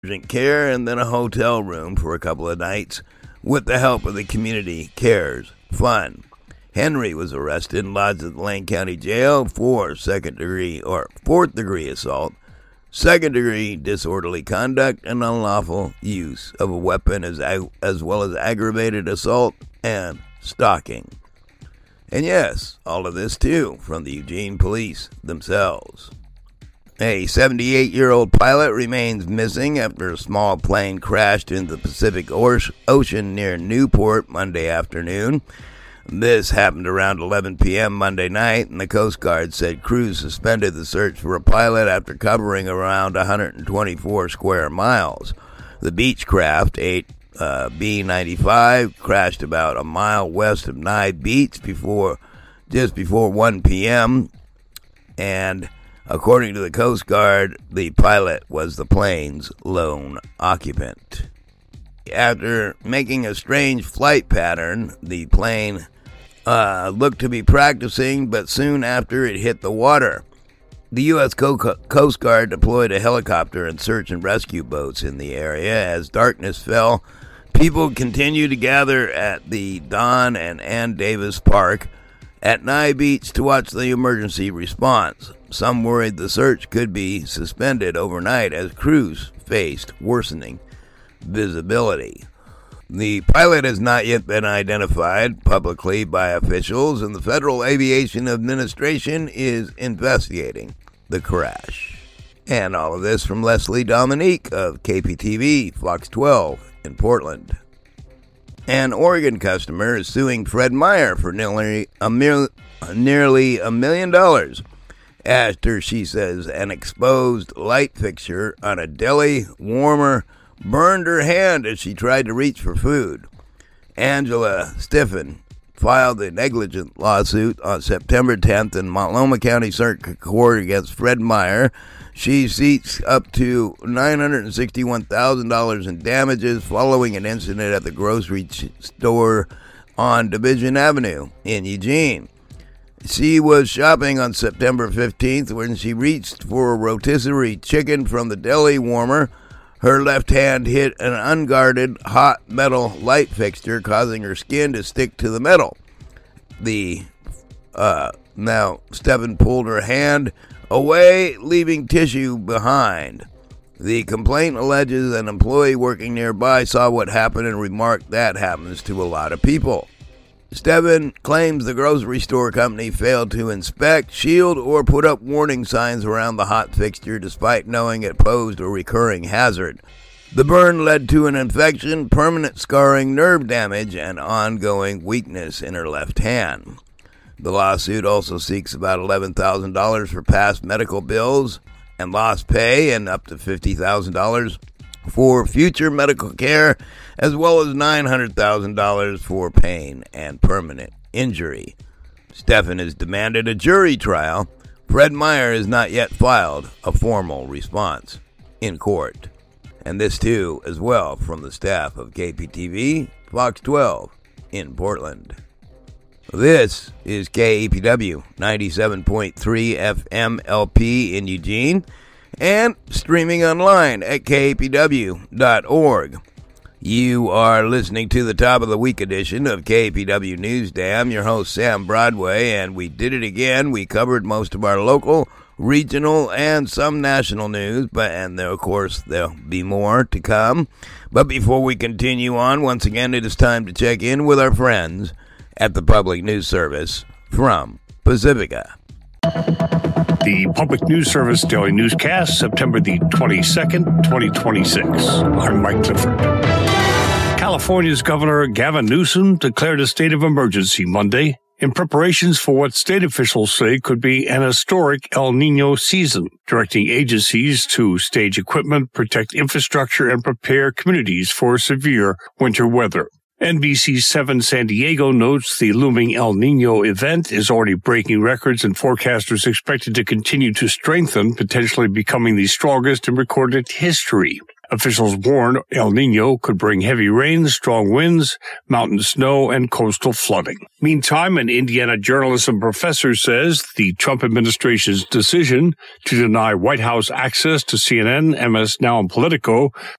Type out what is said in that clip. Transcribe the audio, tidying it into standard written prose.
urgent care and then a hotel room for a couple of nights with the help of the Community Cares Fund. Henry was arrested and lodged at the Lane County Jail for fourth-degree assault, second-degree disorderly conduct, and unlawful use of a weapon, as well as aggravated assault and stalking. And yes, all of this too from the Eugene police themselves. A 78-year-old pilot remains missing after a small plane crashed into the Pacific Ocean near Newport Monday afternoon. This happened around 11 p.m. Monday night, and the Coast Guard said crews suspended the search for a pilot after covering around 124 square miles. The Beechcraft 8B-95 crashed about a mile west of Nye Beach just before 1 p.m., and according to the Coast Guard, the pilot was the plane's lone occupant. After making a strange flight pattern, the plane looked to be practicing, but soon after it hit the water. The U.S. Coast Guard deployed a helicopter and search and rescue boats in the area. As darkness fell, people continued to gather at the Don and Ann Davis Park at Nye Beach to watch the emergency response. Some worried the search could be suspended overnight as crews faced worsening visibility. The pilot has not yet been identified publicly by officials, and the Federal Aviation Administration is investigating the crash. And all of this from Leslie Dominique of KPTV, Fox 12 in Portland. An Oregon customer is suing Fred Meyer for nearly $1 million after, she says, an exposed light fixture on a deli warmer burned her hand as she tried to reach for food. Angela Stiffen filed a negligent lawsuit on September 10th in Multnomah County Circuit Court against Fred Meyer. She seeks up to $961,000 in damages following an incident at the grocery store on Division Avenue in Eugene. She was shopping on September 15th when she reached for a rotisserie chicken from the deli warmer. Her left hand hit an unguarded hot metal light fixture, causing her skin to stick to the metal. Now Steffen pulled her hand away, leaving tissue behind. The complaint alleges an employee working nearby saw what happened and remarked that happens to a lot of people. Steffen claims the grocery store company failed to inspect, shield, or put up warning signs around the hot fixture despite knowing it posed a recurring hazard. The burn led to an infection, permanent scarring, nerve damage, and ongoing weakness in her left hand. The lawsuit also seeks about $11,000 for past medical bills and lost pay, and up to $50,000 for future medical care, as well as $900,000 for pain and permanent injury. Steffen has demanded a jury trial. Fred Meyer has not yet filed a formal response in court. And this too, as well, from the staff of KPTV, Fox 12 in Portland. This is KEPW 97.3 FM LP in Eugene, and streaming online at kpw.org. You are listening to the top of the week edition of KPW Newsday. I'm your host, Sam Broadway, and we did it again. We covered most of our local, regional, and some national news, of course, there'll be more to come. But before we continue on, once again, it is time to check in with our friends at the Public News Service from Pacifica. The Public News Service Daily Newscast, September the 22nd, 2026. I'm Mike Clifford. California's Governor Gavin Newsom declared a state of emergency Monday in preparations for what state officials say could be an historic El Niño season, directing agencies to stage equipment, protect infrastructure, and prepare communities for severe winter weather. NBC 7 San Diego notes the looming El Niño event is already breaking records, and forecasters expect it to continue to strengthen, potentially becoming the strongest in recorded history. Officials warn El Nino could bring heavy rains, strong winds, mountain snow, and coastal flooding. Meantime, an Indiana journalism professor says the Trump administration's decision to deny White House access to CNN, MS Now, and Politico